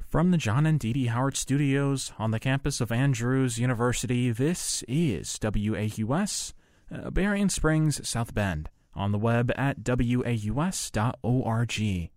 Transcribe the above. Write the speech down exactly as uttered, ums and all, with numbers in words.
From the John and Dee Dee Howard Studios on the campus of Andrews University, this is W A U S, uh, Berrien Springs, South Bend, on the web at W A U S dot org.